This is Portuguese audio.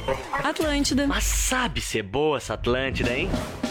Atlântida. Mas sabe ser boa essa Atlântida, hein?